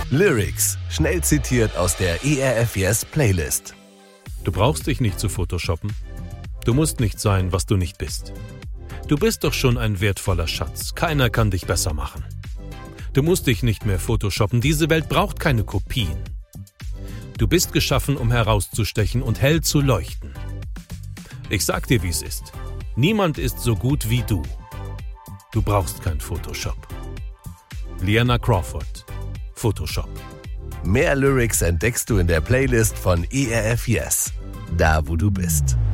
Lyrics, schnell zitiert aus der ERF Yes Playlist. Du brauchst dich nicht zu photoshoppen. Du musst nicht sein, was du nicht bist. Du bist doch schon ein wertvoller Schatz. Keiner kann dich besser machen. Du musst dich nicht mehr photoshoppen. Diese Welt braucht keine Kopien. Du bist geschaffen, um herauszustechen und hell zu leuchten. Ich sag dir, wie es ist. Niemand ist so gut wie du. Du brauchst kein Photoshop. Liana Crawford. Photoshop. Mehr Lyrics entdeckst du in der Playlist von ERF Yes, da wo du bist.